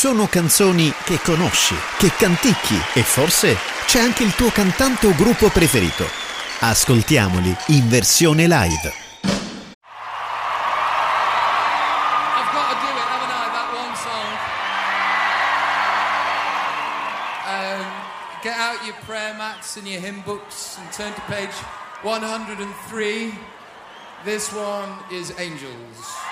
Sono canzoni che conosci, che canticchi e forse c'è anche il tuo cantante o gruppo preferito. Ascoltiamoli in versione live. Get out your prayer mats and your hymn books and turn to page 103. This one is Angels.